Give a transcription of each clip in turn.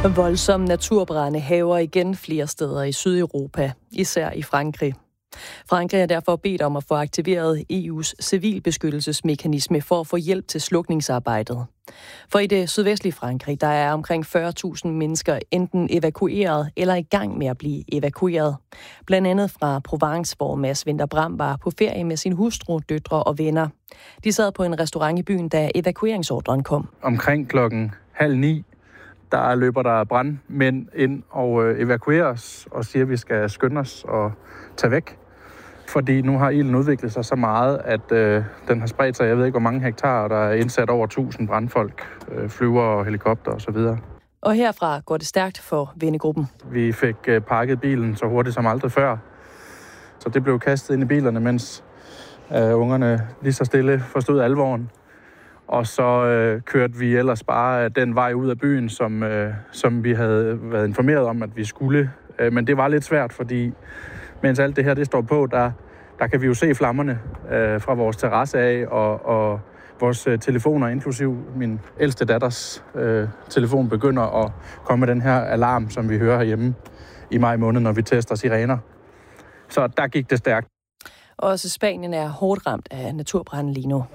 Voldsomme naturbrande hærger igen flere steder i Sydeuropa, især i Frankrig. Frankrig er derfor bedt om at få aktiveret EU's civilbeskyttelsesmekanisme for at få hjælp til slukningsarbejdet. For i det sydvestlige Frankrig, der er omkring 40.000 mennesker enten evakueret eller i gang med at blive evakueret. Blandt andet fra Provence, hvor Mads Winther Bram var på ferie med sin hustru, døtre og venner. De sad på en restaurant i byen, da evakueringsordren kom. Omkring 8:30 der løber der brandmænd ind og evakuerer os og siger, at vi skal skynde os og tage væk. Fordi nu har ilden udviklet sig så meget, at den har spredt sig, jeg ved ikke hvor mange hektar, og der er indsat over 1000 brandfolk, flyver og helikopter osv. Og herfra går det stærkt for vennegruppen. Vi fik pakket bilen så hurtigt som aldrig før. Så det blev kastet ind i bilerne, mens ungerne lige så stille forstod alvoren. Og så kørte vi ellers bare den vej ud af byen, som vi havde været informeret om, at vi skulle. Men det var lidt svært, fordi mens alt det her det står på, der kan vi jo se flammerne fra vores terrasse af, og vores telefoner, inklusiv min ældste datters telefon, begynder at komme med den her alarm, som vi hører herhjemme i maj måned, når vi tester sirener. Så der gik det stærkt. Også Spanien er hårdt ramt af naturbranden lige nu.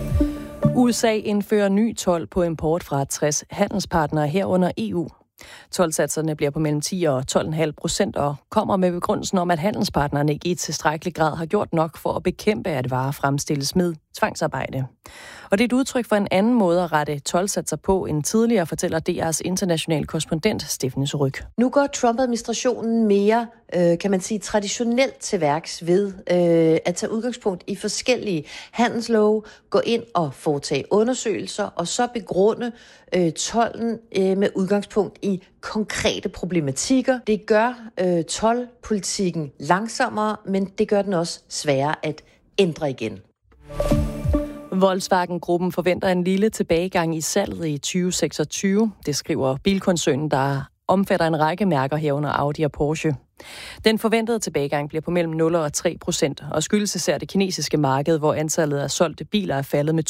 USA indfører ny told på import fra 60 handelspartnere herunder EU. Toldsatserne bliver på mellem 10 og 12,5% og kommer med begrundelsen om, at handelspartnerne ikke i tilstrækkelig grad har gjort nok for at bekæmpe, at varer fremstilles med tvangsarbejde. Og det er et udtryk for en anden måde at rette toldsatser på end tidligere, fortæller DR's internationale korrespondent Steffen Ryg. Nu går Trump-administrationen mere, kan man sige, traditionelt til værks ved at tage udgangspunkt i forskellige handelslove, gå ind og foretage undersøgelser og så begrunde tolden med udgangspunkt i konkrete problematikker. Det gør toldpolitikken langsommere, men det gør den også sværere at ændre igen. Volkswagen-gruppen forventer en lille tilbagegang i salget i 2026. Det skriver bilkoncernen, der omfatter en række mærker herunder Audi og Porsche. Den forventede tilbagegang bliver på mellem 0 og 3% og skyldes især det kinesiske marked, hvor antallet af solgte biler er faldet med